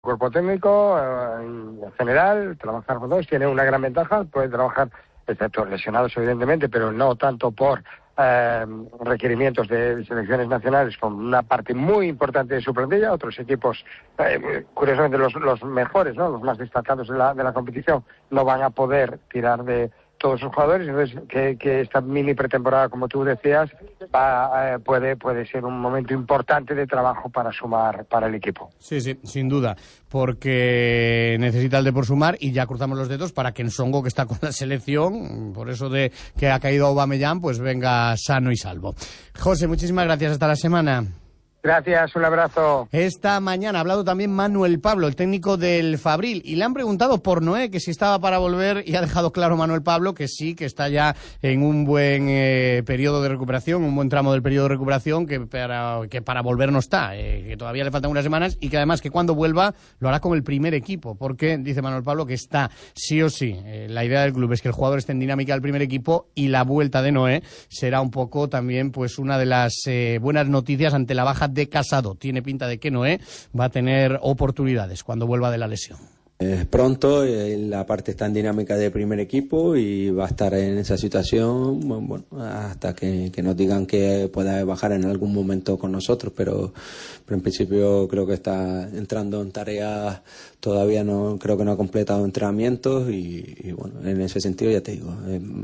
cuerpo técnico en general, trabajar con todos, tiene una gran ventaja, puede trabajar, excepto lesionados evidentemente, pero no tanto por requerimientos de selecciones nacionales, con una parte muy importante de su plantilla. Otros equipos, curiosamente los mejores, ¿no?, los más destacados de la competición, no van a poder tirar de todos sus jugadores. Entonces que esta mini pretemporada, como tú decías, puede ser un momento importante de trabajo para sumar para el equipo. Sí, sin duda, porque necesita el Depor sumar, y ya cruzamos los dedos para que Nsongo, que está con la selección, por eso de que ha caído Aubameyang, pues venga sano y salvo. José, muchísimas gracias, hasta la semana. Gracias, un abrazo. Esta mañana ha hablado también Manuel Pablo, el técnico del Fabril, y le han preguntado por Noé, que si estaba para volver, y ha dejado claro Manuel Pablo que sí, que está ya en un buen periodo de recuperación, un buen tramo del periodo de recuperación, que para volver no está, que todavía le faltan unas semanas, y que además que cuando vuelva lo hará con el primer equipo, porque dice Manuel Pablo que está sí o sí. La idea del club es que el jugador esté en dinámica del primer equipo, y la vuelta de Noé será un poco también pues una de las buenas noticias ante la baja de Casado. Tiene pinta de que Noé va a tener oportunidades cuando vuelva de la lesión. Pronto, la parte está en dinámica de primer equipo y va a estar en esa situación, bueno, hasta que nos digan que pueda bajar en algún momento con nosotros, pero en principio creo que está entrando en tareas, todavía no, creo que no ha completado entrenamientos y bueno, en ese sentido ya te digo,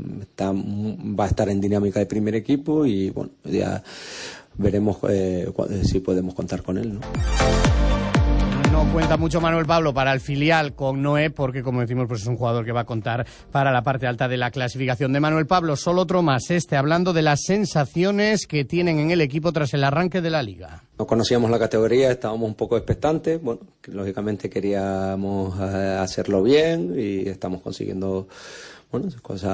va a estar en dinámica de primer equipo y bueno, ya veremos si podemos contar con él, ¿no? No cuenta mucho Manuel Pablo para el filial con Noé, porque como decimos, pues es un jugador que va a contar para la parte alta de la clasificación. De Manuel Pablo, solo otro más, hablando de las sensaciones que tienen en el equipo tras el arranque de la Liga. No conocíamos la categoría, estábamos un poco expectantes, bueno, que lógicamente queríamos hacerlo bien y estamos consiguiendo, bueno,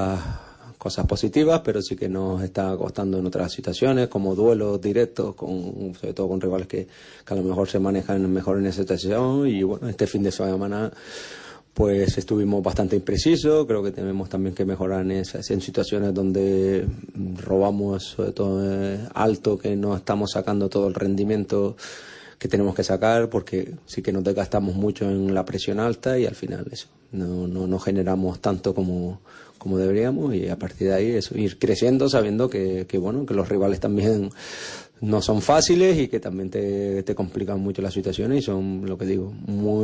cosas positivas, pero sí que nos está costando en otras situaciones, como duelos directos, sobre todo con rivales que a lo mejor se manejan mejor en esa situación. Y bueno, este fin de semana pues estuvimos bastante imprecisos. Creo que tenemos también que mejorar en situaciones donde robamos, sobre todo alto, que no estamos sacando todo el rendimiento que tenemos que sacar, porque sí que nos desgastamos mucho en la presión alta y al final eso no generamos tanto como deberíamos, y a partir de ahí eso, ir creciendo sabiendo que bueno, que los rivales también no son fáciles y que también te complican mucho las situaciones, y son, lo que digo,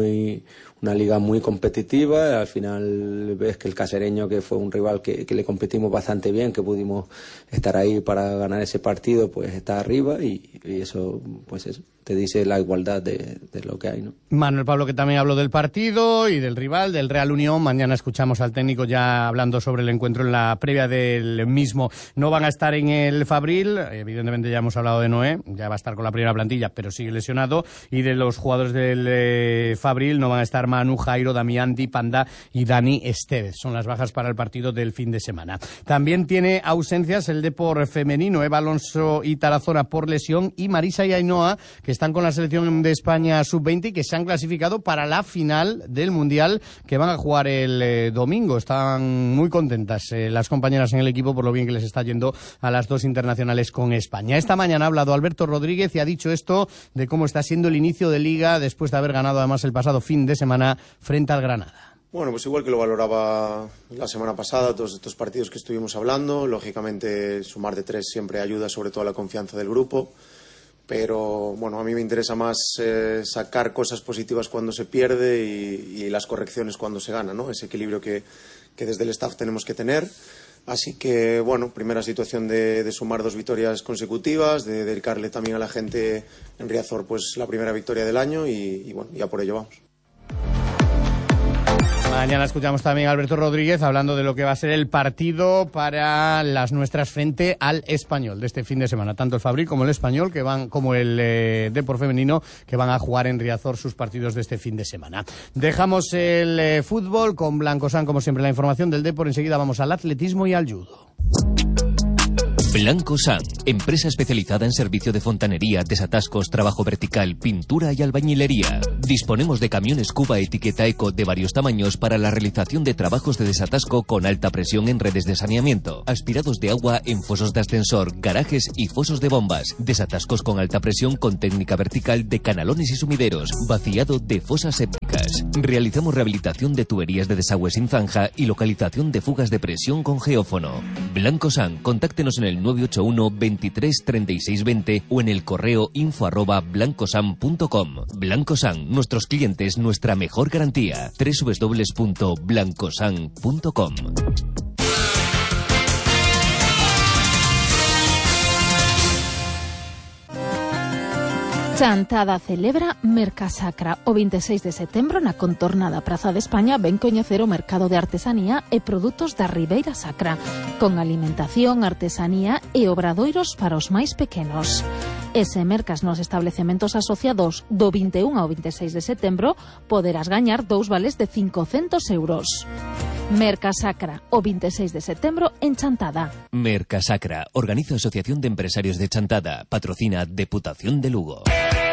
una liga muy competitiva. Al final ves que el Casereño, que fue un rival que le competimos bastante bien, que pudimos estar ahí para ganar ese partido, pues está arriba, y eso, pues eso te dice la igualdad de lo que hay, ¿no? Manuel Pablo, que también habló del partido y del rival, del Real Unión. Mañana escuchamos al técnico ya hablando sobre el encuentro en la previa del mismo. No van a estar en el Fabril, evidentemente ya hemos hablado de Noé, ya va a estar con la primera plantilla, pero sigue lesionado, y de los jugadores del Fabril no van a estar Manu, Jairo, Damián, Di Panda y Dani Estevez. Son las bajas para el partido del fin de semana. También tiene ausencias el Depor femenino, Eva Alonso y Tarazona por lesión, y Marisa y Ainhoa, que están con la selección de España sub-20 y que se han clasificado para la final del Mundial, que van a jugar el domingo. Están muy contentas las compañeras en el equipo por lo bien que les está yendo a las dos internacionales con España. Esta mañana ha hablado Alberto Rodríguez y ha dicho esto de cómo está siendo el inicio de Liga después de haber ganado además el pasado fin de semana frente al Granada. Bueno, pues igual que lo valoraba la semana pasada, todos estos partidos que estuvimos hablando, lógicamente sumar de 3 siempre ayuda, sobre todo a la confianza del grupo, pero bueno, a mí me interesa más sacar cosas positivas cuando se pierde y las correcciones cuando se gana, ¿no? Ese equilibrio que desde el staff tenemos que tener. Así que, bueno, primera situación de sumar 2 victorias consecutivas, de dedicarle también a la gente en Riazor pues la primera victoria del año y bueno, ya por ello vamos. Mañana escuchamos también a Alberto Rodríguez hablando de lo que va a ser el partido para las nuestras frente al Español de este fin de semana. Tanto el Fabril como el Español, como el Depor femenino, que van a jugar en Riazor sus partidos de este fin de semana. Dejamos el fútbol con Blancosan, como siempre, la información del Depor. Enseguida vamos al atletismo y al judo. Blancosan, empresa especializada en servicio de fontanería, desatascos, trabajo vertical, pintura y albañilería. Disponemos de camiones Cuba etiqueta Eco de varios tamaños para la realización de trabajos de desatasco con alta presión en redes de saneamiento, aspirados de agua en fosos de ascensor, garajes y fosos de bombas, desatascos con alta presión con técnica vertical de canalones y sumideros, vaciado de fosas sépticas. Realizamos rehabilitación de tuberías de desagüe sin zanja y localización de fugas de presión con geófono. Blancosan, contáctenos en el 981 23 36 20 o en el correo info@blancosan.com. Blancosan, nuestros clientes, nuestra mejor garantía. www.blancosan.com. Chantada celebra Mercasacra. O 26 de setembro na contorna da Praza de España ven coñecer o mercado de artesanía e produtos da Ribeira Sacra, con alimentación, artesanía e obradoiros para os máis pequenos. E se mercas nos establecementos asociados do 21 ao 26 de setembro, poderás gañar 2 vales de 500 euros. Mercasacra, o 26 de setembro en Chantada. Mercasacra, organiza Asociación de Empresarios de Chantada, patrocina Deputación de Lugo.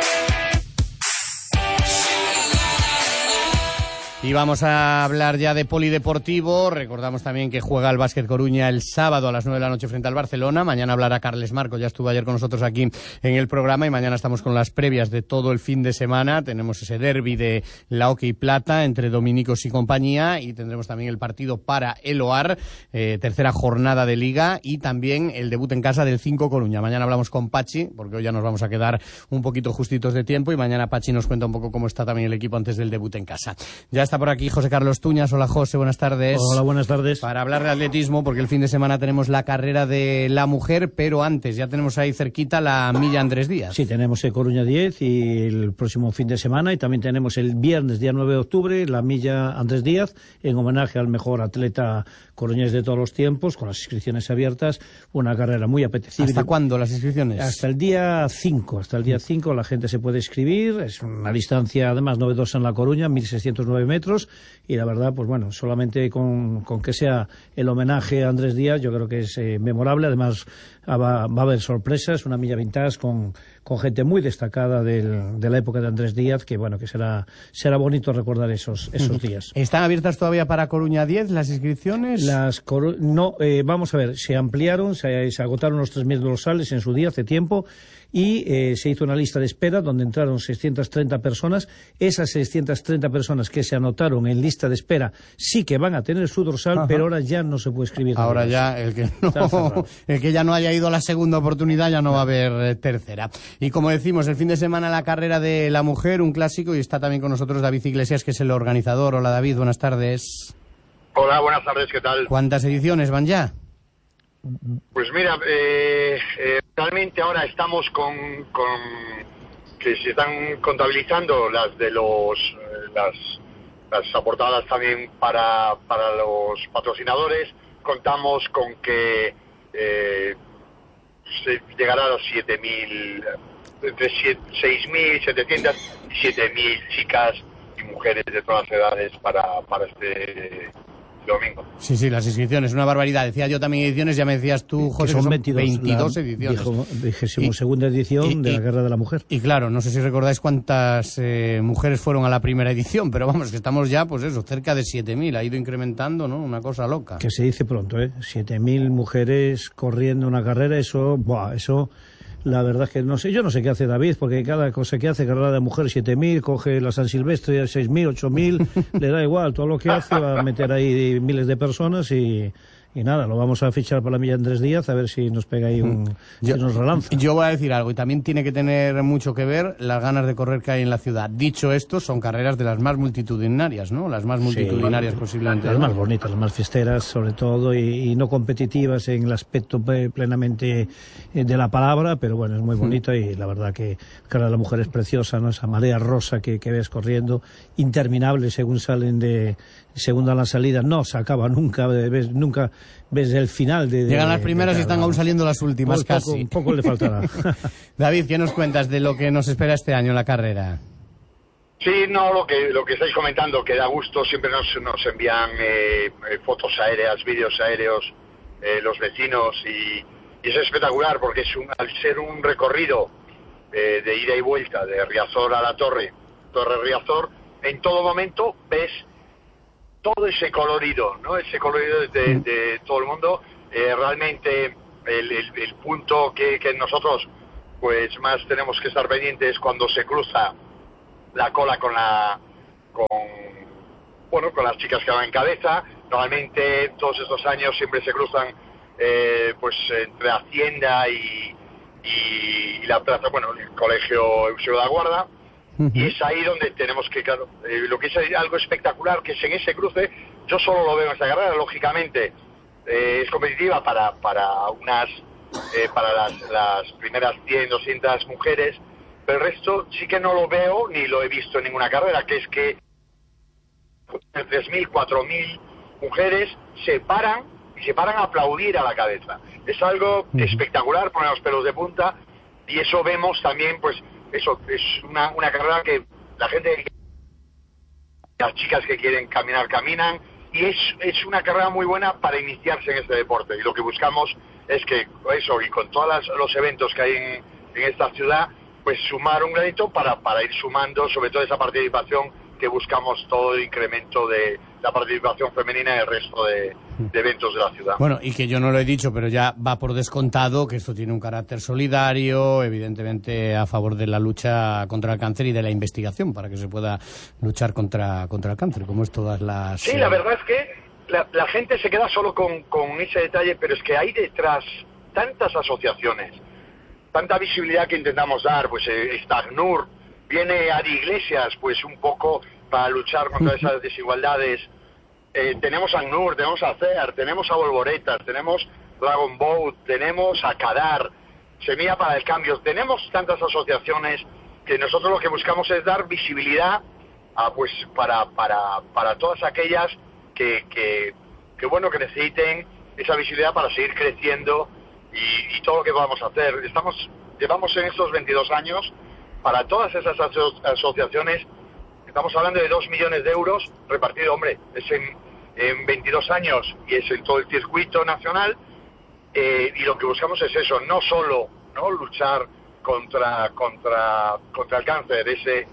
Y vamos a hablar ya de polideportivo. Recordamos también que juega el Básquet Coruña el sábado a las 9 de la noche frente al Barcelona. Mañana hablará Carles Marco, ya estuvo ayer con nosotros aquí en el programa, y mañana estamos con las previas de todo el fin de semana. Tenemos ese derbi de la Hockey Plata entre Dominicos y compañía, y tendremos también el partido para el OAR, tercera jornada de Liga, y también el debut en casa del 5 Coruña. Mañana hablamos con Pachi, porque hoy ya nos vamos a quedar un poquito justitos de tiempo, y mañana Pachi nos cuenta un poco cómo está también el equipo antes del debut en casa. Ya está por aquí José Carlos Tuñas. Hola, José, buenas tardes. Hola, buenas tardes. Para hablar de atletismo, porque el fin de semana tenemos la carrera de la mujer, pero antes ya tenemos ahí cerquita la milla Andrés Díaz. Sí, tenemos el Coruña 10 y el próximo fin de semana, y también tenemos el viernes, día 9 de octubre, la milla Andrés Díaz, en homenaje al mejor atleta coruñés de todos los tiempos, con las inscripciones abiertas, una carrera muy apetecible. ¿Hasta cuándo las inscripciones? Hasta el día 5, la gente se puede inscribir. Es una distancia además novedosa en La Coruña, 1.609 metros, y la verdad, pues bueno, solamente con que sea el homenaje a Andrés Díaz, yo creo que es memorable. Además va a haber sorpresas, una milla vintage con gente muy destacada de la época de Andrés Díaz, que bueno, que será bonito recordar esos días. ¿Están abiertas todavía para Coruña 10 las inscripciones? No, vamos a ver, se ampliaron, se agotaron los 3.000 dorsales en su día, hace tiempo, y se hizo una lista de espera donde entraron 630 personas. Esas 630 personas que se anotaron en lista de espera sí que van a tener su dorsal, pero ahora ya no se puede escribir. Ahora ya el que ya no haya ido a la segunda oportunidad ya no va a haber tercera. Y como decimos, el fin de semana la carrera de la mujer, un clásico, y está también con nosotros David Iglesias, que es el organizador. Hola, David, buenas tardes. Hola, buenas tardes, ¿qué tal? ¿Cuántas ediciones van ya? Pues mira, realmente ahora estamos con que se están contabilizando las de las aportadas también para los patrocinadores. Contamos con que se llegará a los 7.000, entre 6.700 y 7.000 chicas y mujeres de todas las edades para este domingo. Sí, las inscripciones, una barbaridad. Decía yo también ediciones, ya me decías tú, José, que son 22 ediciones. 22ª edición de la Guerra de la Mujer. Y claro, no sé si recordáis cuántas mujeres fueron a la primera edición, pero vamos, que estamos ya, pues eso, cerca de 7.000, ha ido incrementando, ¿no? Una cosa loca. Que se dice pronto, 7.000 mujeres corriendo una carrera, eso... La verdad es que no sé, yo no sé qué hace David, porque cada cosa que hace, carrera de mujer 7.000, coge la San Silvestre 6.000, 8.000, le da igual, todo lo que hace va a meter ahí miles de personas y nada, lo vamos a fichar para la milla Andrés Díaz, a ver si nos pega ahí si nos relanza. Yo voy a decir algo, y también tiene que tener mucho que ver las ganas de correr que hay en la ciudad. Dicho esto, son carreras de las más multitudinarias, ¿no? Las más multitudinarias posiblemente. Las más bonitas, las más fiesteras, sobre todo, y no competitivas en el aspecto plenamente de la palabra, pero bueno, es muy bonito, y la verdad que cara de la mujer es preciosa, ¿no? Esa marea rosa que ves corriendo, interminable según dan las salidas, no se acaba nunca, nunca ves el final. Llegan las primeras y están aún saliendo las últimas, casi. Un poco le faltará. David, ¿qué nos cuentas de lo que nos espera este año en la carrera? Sí, no, lo que estáis comentando, que da gusto, siempre nos envían fotos aéreas, vídeos aéreos, los vecinos, Y es espectacular porque al ser un recorrido de ida y vuelta de Riazor a la Torre Riazor, en todo momento ves todo ese colorido, ¿no? Ese colorido de todo el mundo. Realmente el punto que nosotros pues más tenemos que estar pendientes es cuando se cruza la cola con las chicas que van en cabeza. Normalmente todos estos años siempre se cruzan pues entre Hacienda y la plaza, el colegio Eusebio de la Guarda. Y es ahí donde tenemos que, claro, lo que es algo espectacular, que es en ese cruce. Yo solo lo veo en esta carrera, lógicamente es competitiva para las primeras 100, 200 mujeres, pero el resto sí que no lo veo ni lo he visto en ninguna carrera, que es que 3.000, 4.000 mujeres se paran a aplaudir a la cabeza. Es algo espectacular, pone los pelos de punta, y eso vemos también, pues eso es una carrera que la gente, las chicas que quieren caminar, caminan, y es una carrera muy buena para iniciarse en este deporte. Y lo que buscamos es que eso, y con todos los eventos que hay en esta ciudad, pues sumar un granito para ir sumando sobre todo esa participación, que buscamos todo el incremento de la participación femenina en el resto de eventos de la ciudad. Bueno, y que yo no lo he dicho, pero ya va por descontado que esto tiene un carácter solidario, evidentemente a favor de la lucha contra el cáncer y de la investigación para que se pueda luchar contra el cáncer, como es todas las... Sí, la verdad es que la gente se queda solo con ese detalle, pero es que hay detrás tantas asociaciones, tanta visibilidad que intentamos dar, pues está ACNUR, viene Adi Iglesias, pues un poco para luchar contra esas desigualdades. Tenemos a ACNUR, tenemos a CEAR, tenemos a Volvoretas, tenemos Dragon Boat, tenemos a CADAR, Semilla para el Cambio. Tenemos tantas asociaciones que nosotros lo que buscamos es dar visibilidad pues para todas aquellas que necesiten esa visibilidad para seguir creciendo y todo lo que vamos a hacer. Llevamos en estos 22 años, para todas esas asociaciones, estamos hablando de 2 millones de euros repartido, es en 22 años y es en todo el circuito nacional, y lo que buscamos es eso, no solo luchar contra el cáncer, ese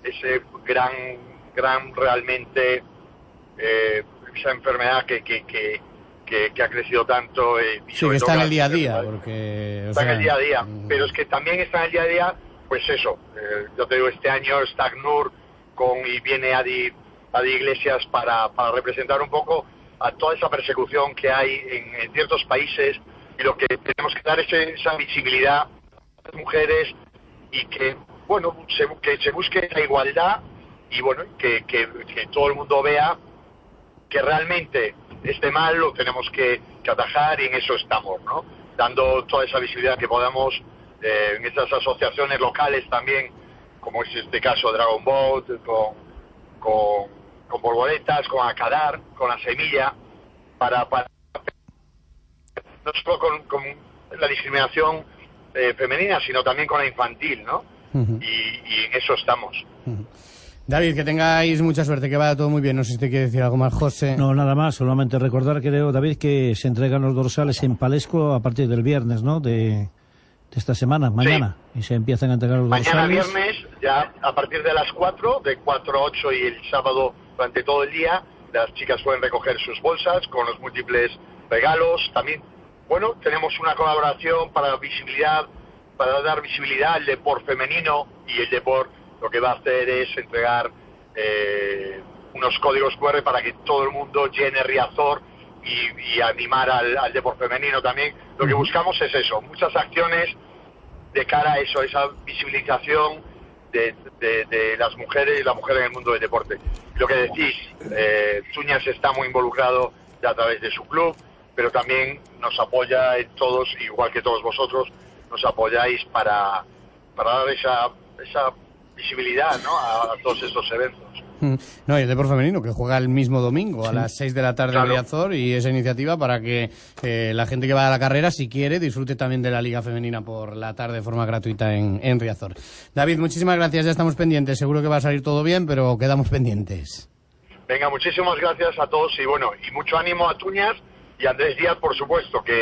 gran realmente esa enfermedad que ha crecido tanto. Sí, que está en el día a día. Está en el día a día, pero es que también está en el día a día, pues eso, yo te digo, este año está ACNUR y viene Adi Iglesias para representar un poco a toda esa persecución que hay en ciertos países, y lo que tenemos que dar es esa visibilidad a las mujeres y que se busque esa igualdad y que todo el mundo vea que realmente este mal lo tenemos que atajar, y en eso estamos, dando toda esa visibilidad que podamos en estas asociaciones locales también, como es este caso Dragon Boat, con Volvoretas, con Acadar, con la Semilla, para no solo con la discriminación femenina, sino también con la infantil, y en eso estamos. David, que tengáis mucha suerte, que vaya todo muy bien. No sé si te quiere decir algo más, José. No, nada más, solamente recordar, creo, David, que se entregan los dorsales en Palesco a partir del viernes, de esta semana, mañana, sí. Y se empiezan a entregar los dorsales. Mañana viernes, ya a partir de las 4, de 4 a 8, y el sábado durante todo el día, las chicas pueden recoger sus bolsas con los múltiples regalos. También, tenemos una colaboración para dar visibilidad al deporte femenino, y el deporte lo que va a hacer es entregar unos códigos QR para que todo el mundo llene Riazor y animar al deporte femenino también. Lo que buscamos es eso, muchas acciones de cara a eso, esa visibilización de las mujeres y la mujer en el mundo del deporte. Lo que decís, Tuñas está muy involucrado a través de su club, pero también nos apoya en todos, igual que todos vosotros, nos apoyáis para dar esa visibilidad, a todos estos eventos. No, y el deporte femenino, que juega el mismo domingo a las 6 de la tarde en Riazor, y esa iniciativa para que la gente que va a la carrera, si quiere, disfrute también de la Liga Femenina por la tarde de forma gratuita en Riazor. David, muchísimas gracias, ya estamos pendientes. Seguro que va a salir todo bien, pero quedamos pendientes. Venga, muchísimas gracias a todos, y mucho ánimo a Tuñas y a Andrés Díaz, por supuesto, que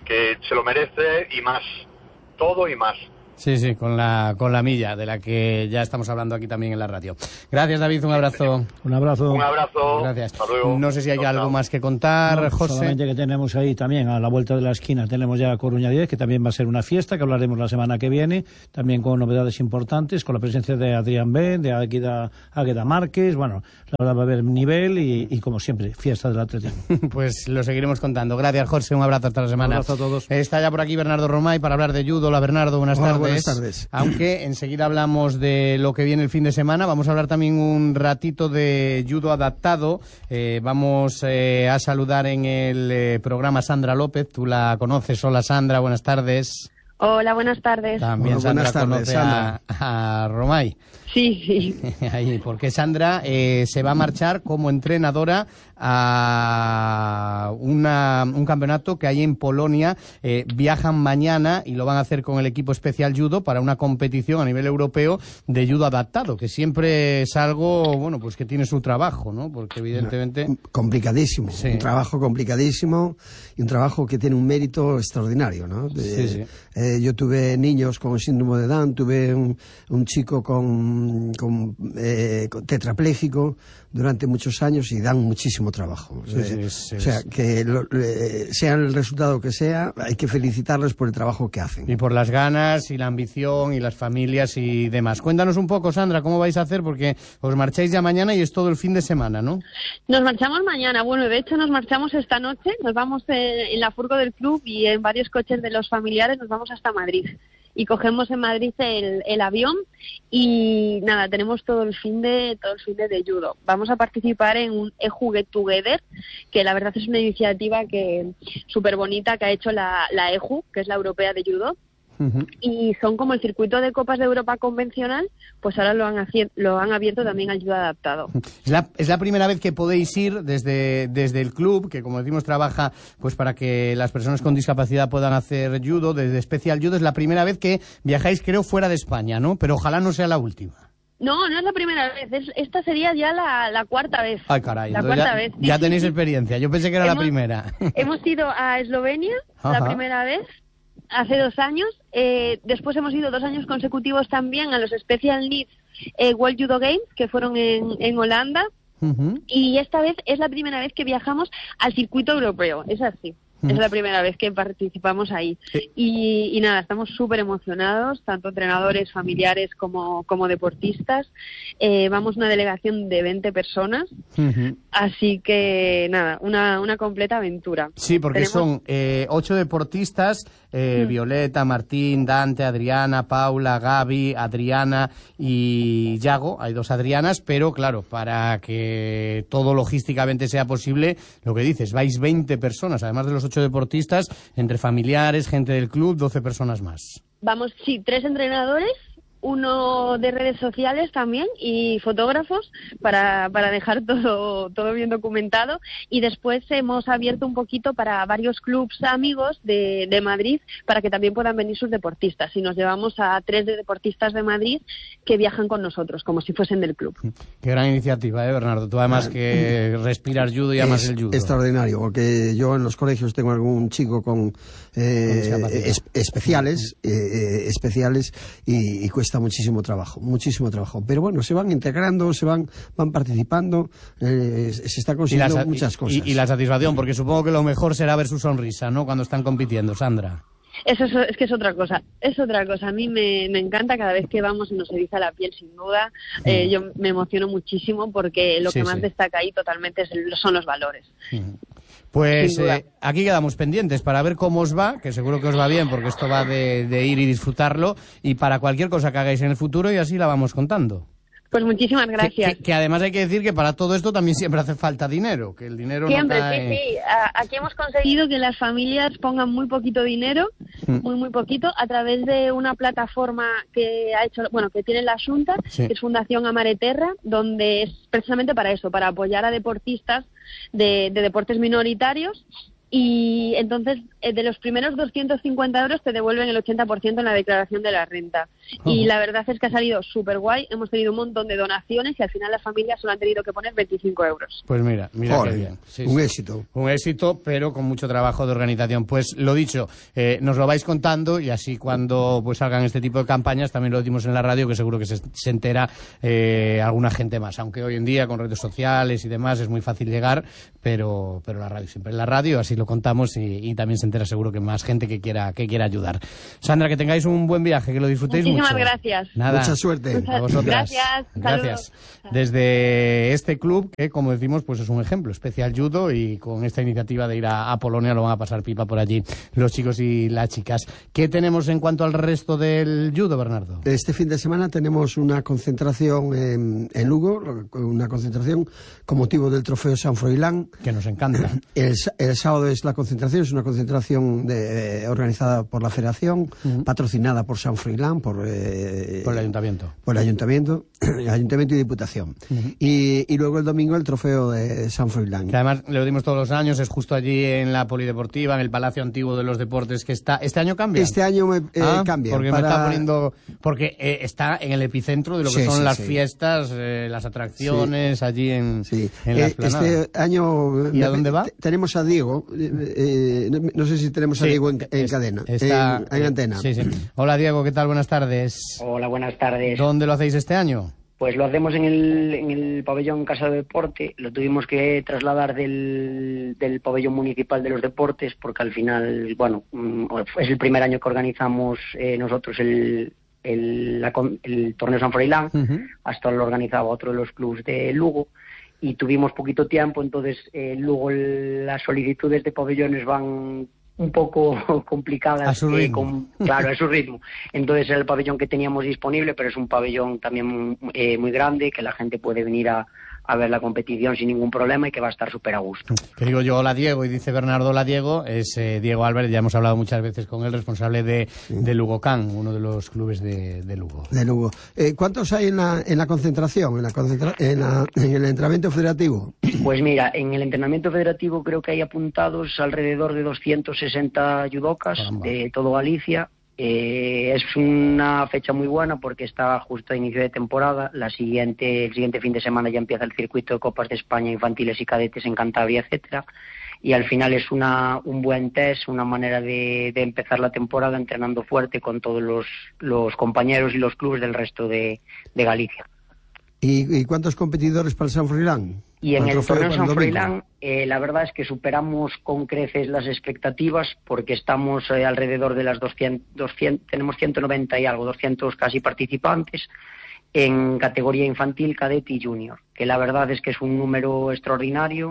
que se lo merece y más, todo y más. Sí, con la milla, de la que ya estamos hablando aquí también en la radio. Gracias, David, un abrazo. Un abrazo. Un abrazo. Gracias. Hasta luego. No sé si hay algo más que contar, No, José. solamente que tenemos ahí también, a la vuelta de la esquina, tenemos ya Coruña 10, que también va a ser una fiesta, que hablaremos la semana que viene, también con novedades importantes, con la presencia de Adrián Ben, de Águeda Márquez. Bueno, la verdad va a haber nivel y como siempre, fiesta del atletismo. Pues lo seguiremos contando. Gracias, José, un abrazo hasta la semana. Un abrazo a todos. Está ya por aquí Bernardo Romay para hablar de judo. Hola, Bernardo, buenas tardes. Buenas tardes. Aunque enseguida hablamos de lo que viene el fin de semana, vamos a hablar también un ratito de judo adaptado. Vamos a saludar en el programa Sandra López. Tú la conoces. Hola, Sandra, buenas tardes. Hola, buenas tardes. También Hola, buenas Sandra tardes, conoce Sandra. a Romay. Sí. Ahí, porque Sandra se va a marchar como entrenadora a un campeonato que hay en Polonia. Viajan mañana y lo van a hacer con el equipo especial judo para una competición a nivel europeo de judo adaptado, que siempre es algo, bueno, pues que tiene su trabajo, ¿no? Porque evidentemente... Complicadísimo, Sí. Un trabajo complicadísimo y un trabajo que tiene un mérito extraordinario, ¿no? Sí. Yo tuve niños con síndrome de Down, tuve un chico con tetrapléjico durante muchos años y dan muchísimo trabajo. Sí. O sea, que sea el resultado que sea, hay que felicitarles por el trabajo que hacen. Y por las ganas y la ambición y las familias y demás. Cuéntanos un poco, Sandra, cómo vais a hacer, porque os marcháis ya mañana y es todo el fin de semana, ¿no? Nos marchamos mañana. Bueno, de hecho nos marchamos esta noche. Nos vamos en la furgo del club y en varios coches de los familiares nos vamos hasta Madrid. Y cogemos en Madrid el avión y nada, tenemos todo el fin de judo. Vamos a participar en un EJU Get Together, que la verdad es una iniciativa que súper bonita que ha hecho la EJU, que es la Europea de Judo. Uh-huh. Y son como el circuito de Copas de Europa convencional, pues ahora lo han abierto también al judo adaptado. Es la primera vez que podéis ir desde el club, que como decimos trabaja pues para que las personas con discapacidad puedan hacer judo, desde Special Judo. Es la primera vez que viajáis, creo, fuera de España, ¿no? Pero ojalá no sea la última. No es la primera vez, esta sería ya la cuarta vez. Ay, caray, la cuarta vez. Ya tenéis experiencia, yo pensé que era la primera. Hemos ido a Eslovenia la primera vez, hace 2 años. Después hemos ido 2 años consecutivos también a los Special Needs World Judo Games, que fueron en Holanda. Uh-huh. Y esta vez es la primera vez que viajamos al circuito europeo, es así. Es la primera vez que participamos ahí. Y nada, estamos súper emocionados, tanto entrenadores, familiares como deportistas. Vamos una delegación de 20 personas, así que nada, una completa aventura. Sí, porque son 8 deportistas, Violeta, Martín, Dante, Adriana, Paula, Gaby, Adriana y Yago. Hay 2 Adrianas, pero claro, para que todo logísticamente sea posible, lo que dices, vais 20 personas, además de los 8 deportistas, entre familiares, gente del club, 12 personas más. Vamos, sí, 3 entrenadores, 1 de redes sociales también y fotógrafos para dejar todo bien documentado. Y después hemos abierto un poquito para varios clubs amigos de Madrid para que también puedan venir sus deportistas. Y nos llevamos a 3 de deportistas de Madrid que viajan con nosotros, como si fuesen del club. Qué gran iniciativa, Bernardo. Tú además que respiras judo y amas el judo. Extraordinario, porque yo en los colegios tengo algún chico con especiales y cuesta muchísimo trabajo. Pero bueno, se van integrando, van participando, se está consiguiendo muchas cosas. Y la satisfacción, porque supongo que lo mejor será ver su sonrisa, ¿no?, cuando están compitiendo, Sandra. Eso es que es otra cosa. A mí me encanta cada vez que vamos y nos eriza la piel, sin duda. Yo me emociono muchísimo porque lo que más destaca ahí totalmente son los valores. Pues aquí quedamos pendientes para ver cómo os va, que seguro que os va bien, porque esto va de ir y disfrutarlo, y para cualquier cosa que hagáis en el futuro, y así la vamos contando. Pues muchísimas gracias. Que además hay que decir que para todo esto también siempre hace falta dinero, que el dinero siempre, no cae... sí. Aquí hemos conseguido que las familias pongan muy poquito dinero, muy poquito, a través de una plataforma que ha hecho, que tiene la Xunta, que es Fundación Amare Terra, donde es precisamente para eso, para apoyar a deportistas de deportes minoritarios. y entonces de los primeros 250 euros te devuelven el 80% en la declaración de la renta. Y la verdad es que ha salido súper guay, hemos tenido un montón de donaciones y al final las familias solo han tenido que poner 25 euros. Pues mira qué bien. Sí, un éxito. Un éxito, pero con mucho trabajo de organización. Pues lo dicho, nos lo vais contando y así cuando pues salgan este tipo de campañas también lo decimos en la radio, que seguro que se entera alguna gente más, aunque hoy en día con redes sociales y demás es muy fácil llegar, pero la radio siempre es la radio, así lo contamos y también se entera seguro que más gente que quiera ayudar. Sandra, que tengáis un buen viaje, que lo disfrutéis muchísimas mucho. Gracias. Nada, mucha suerte. A vosotras. Gracias. Desde este club, que como decimos, pues es un ejemplo, Especial Judo, y con esta iniciativa de ir a Polonia lo van a pasar pipa por allí los chicos y las chicas. ¿Qué tenemos en cuanto al resto del judo, Bernardo? Este fin de semana tenemos una concentración en Lugo, una concentración con motivo del trofeo San Froilán. Que nos encanta. El sábado es la concentración, es una concentración organizada por la Federación, patrocinada por San Froilán, por el Ayuntamiento. Por el Ayuntamiento y Diputación. Y luego el domingo el trofeo de San Froilán. Que además lo dimos todos los años, es justo allí en la Polideportiva, en el Palacio Antiguo de los Deportes, que está... ¿Este año cambia? Este año cambia. Porque me está poniendo... Porque está en el epicentro de lo que son las fiestas, las atracciones, allí en la explanada. Este año... ¿Y a dónde va? Tenemos a Diego, no sé si tenemos a Diego en cadena, en antena. Sí. Hola Diego, ¿qué tal? Buenas tardes. Hola, buenas tardes. ¿Dónde lo hacéis este año? Pues lo hacemos en el pabellón Casa de Deporte. Lo tuvimos que trasladar del pabellón municipal de los deportes porque al final, bueno, es el primer año que organizamos nosotros el torneo San Froilán. Hasta lo organizaba otro de los clubes de Lugo y tuvimos poquito tiempo, entonces luego las solicitudes de pabellones van un poco complicadas. A su ritmo. Claro, a su ritmo. Entonces era el pabellón que teníamos disponible, pero es un pabellón también muy grande, que la gente puede venir a ver la competición sin ningún problema y que va a estar súper a gusto. Que digo yo, hola Diego, y dice Bernardo, hola Diego, es Diego Álvarez, ya hemos hablado muchas veces con él, responsable de Lugocan, uno de los clubes de Lugo. De Lugo. ¿Cuántos hay en la concentración, en el entrenamiento federativo? Pues mira, en el entrenamiento federativo creo que hay apuntados alrededor de 260 judocas de todo Galicia. Es una fecha muy buena porque está justo a inicio de temporada. El siguiente fin de semana ya empieza el circuito de Copas de España infantiles y cadetes en Cantabria, etcétera. Y al final es un buen test, una manera de empezar la temporada entrenando fuerte con todos los compañeros y los clubes del resto de Galicia. ¿Y cuántos competidores para el San Froilán? Y en el torneo San Froilán, la verdad es que superamos con creces las expectativas porque estamos alrededor de las 200, tenemos 190 y algo, 200 casi participantes en categoría infantil, cadete y junior, que la verdad es que es un número extraordinario.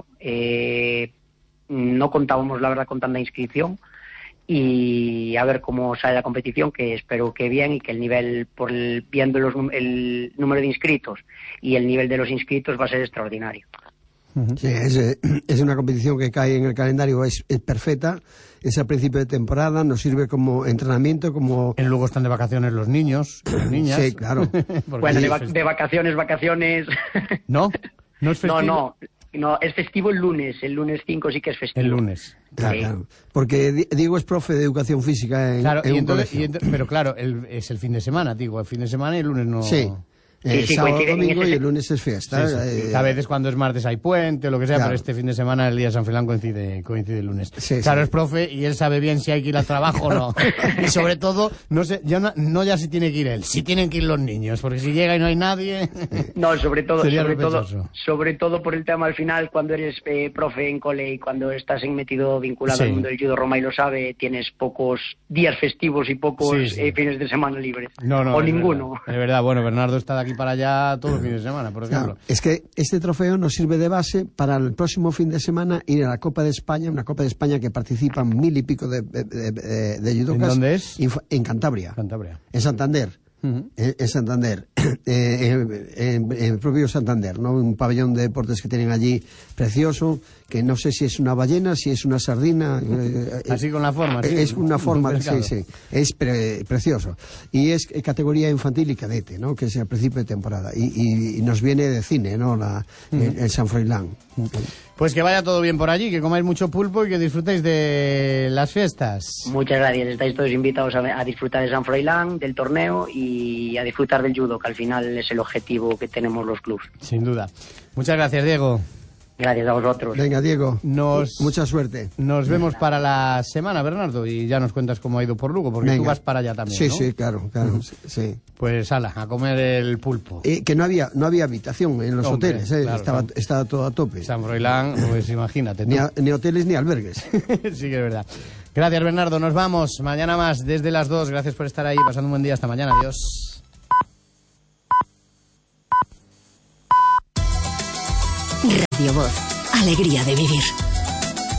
No contábamos, la verdad, con tanta inscripción. Y a ver cómo sale la competición, que espero que bien y que el nivel, viendo el número de inscritos y el nivel de los inscritos, va a ser extraordinario. Sí, es una competición que cae en el calendario, es perfecta, es al principio de temporada, nos sirve como entrenamiento, como... Luego están de vacaciones los niños, las niñas. Sí, claro. Bueno, de vacaciones... ¿No? ¿No es festivo? No, es festivo el lunes 5 sí que es festivo. El lunes. Claro. Porque Diego es profe de educación física en un colegio. Pero claro, es el fin de semana, digo, el fin de semana y el lunes no... Sí. Sábado, domingo y el lunes es fiesta. Sí. A veces cuando es martes hay puente, lo que sea, pero este fin de semana el día de San Froilán coincide el lunes. Claro, es profe y él sabe bien si hay que ir al trabajo o no. Y sobre todo, no sé, no ya si tiene que ir él, si tienen que ir los niños, porque si llega y no hay nadie... No, sobre todo por el tema al final, cuando eres profe en cole y cuando estás metido vinculado al mundo del judo, Roma y lo sabe, tienes pocos días festivos y pocos fines de semana libres. O ninguno. Es verdad, bueno, Bernardo está de aquí para allá todo el fin de semana, por ejemplo. Claro, es que este trofeo nos sirve de base para el próximo fin de semana ir a la Copa de España, una Copa de España que participan 1000 y pico de judocas. ¿En dónde es? En Cantabria. En Santander. en Santander, en el propio Santander, ¿no? Un pabellón de deportes que tienen allí precioso, que no sé si es una ballena, si es una sardina. Así con la forma, sí. Es una forma, sí, es precioso. Y es categoría infantil y cadete, ¿no? Que es al principio de temporada. Y nos viene de cine, ¿no? El San Froilán. Pues que vaya todo bien por allí, que comáis mucho pulpo y que disfrutéis de las fiestas. Muchas gracias, estáis todos invitados a disfrutar de San Froilán, del torneo y a disfrutar del judo, que al final es el objetivo que tenemos los clubes. Sin duda. Muchas gracias, Diego. Gracias a vosotros. Venga, Diego, mucha suerte. Nos vemos para la semana, Bernardo, y ya nos cuentas cómo ha ido por Lugo, porque tú vas para allá también, sí, ¿no? Sí, claro, sí. Pues ala, a comer el pulpo. Que no había habitación en los hoteles, claro, estaba todo a tope. San Froilán, pues imagínate. Ni hoteles ni albergues. Sí que es verdad. Gracias, Bernardo, nos vamos. Mañana más, desde las 2. Gracias por estar ahí, pasando un buen día. Hasta mañana, adiós. Radio Voz, alegría de vivir.